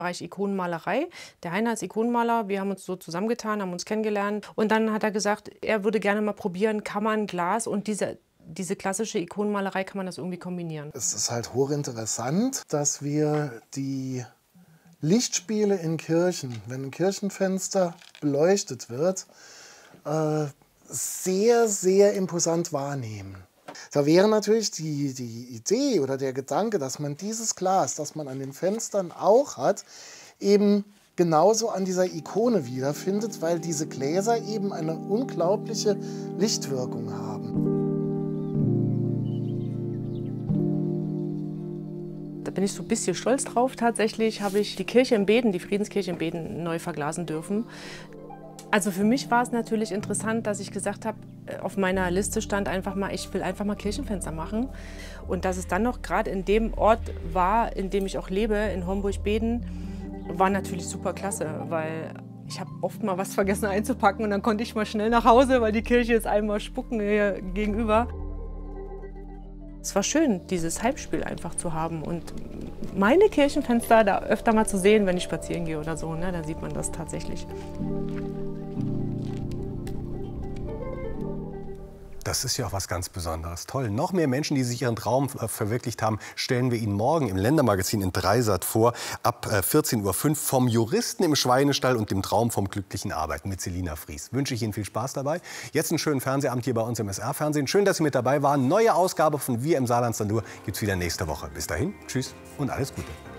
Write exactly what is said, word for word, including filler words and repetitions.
Bereich Ikonenmalerei. Der Heiner ist Ikonenmaler, wir haben uns so zusammengetan, haben uns kennengelernt. Und dann hat er gesagt, er würde gerne mal probieren, kann man Glas und diese, diese klassische Ikonenmalerei, kann man das irgendwie kombinieren. Es ist halt hochinteressant, dass wir die Lichtspiele in Kirchen, wenn ein Kirchenfenster beleuchtet wird, äh, sehr, sehr imposant wahrnehmen. Da wäre natürlich die, die Idee oder der Gedanke, dass man dieses Glas, das man an den Fenstern auch hat, eben genauso an dieser Ikone wiederfindet, weil diese Gläser eben eine unglaubliche Lichtwirkung haben. Da bin ich so ein bisschen stolz drauf. Tatsächlich habe ich die Kirche in Beden, die Friedenskirche in Beden, neu verglasen dürfen. Also für mich war es natürlich interessant, dass ich gesagt habe, auf meiner Liste stand einfach mal, ich will einfach mal Kirchenfenster machen. Und dass es dann noch gerade in dem Ort war, in dem ich auch lebe, in Homburg-Beden, war natürlich super klasse, weil ich habe oft mal was vergessen einzupacken und dann konnte ich mal schnell nach Hause, weil die Kirche ist einmal spucken hier gegenüber. Es war schön, dieses Heimspiel einfach zu haben und meine Kirchenfenster da öfter mal zu sehen, wenn ich spazieren gehe oder so, ne, da sieht man das tatsächlich. Das ist ja auch was ganz Besonderes. Toll. Noch mehr Menschen, die sich ihren Traum äh, verwirklicht haben, stellen wir Ihnen morgen im Ländermagazin in Dreisat vor. Ab äh, vierzehn Uhr fünf vom Juristen im Schweinestall und dem Traum vom glücklichen Arbeiten mit Selina Fries. Wünsche ich Ihnen viel Spaß dabei. Jetzt einen schönen Fernsehabend hier bei uns im S R-Fernsehen. Schön, dass Sie mit dabei waren. Neue Ausgabe von Wir im Saarlandster Nur gibt es wieder nächste Woche. Bis dahin, tschüss und alles Gute.